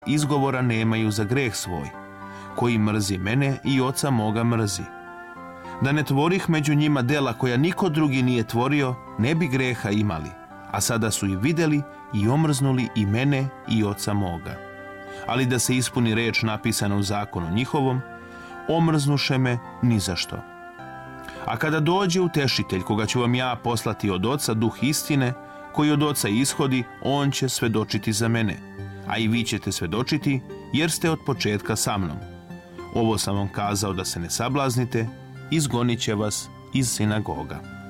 izgovora nemaju za greh svoj. Koji mrzi mene i oca moga mrzi. Da ne tvorih među njima dela koja niko drugi nije tvorio, ne bi greha imali, a sada su i vidjeli i omrznuli i mene i oca moga. Ali da se ispuni reč napisana u zakonu njihovom, omrznuše me ni za što. A kada dođe utešitelj, koga ću vam ja poslati od oca, duh istine, koji od oca ishodi, on će svedočiti za mene, a i vi ćete svedočiti, jer ste od početka sa mnom. Ovo sam vam kazao da se ne sablaznite, izgonit će vas iz sinagoga.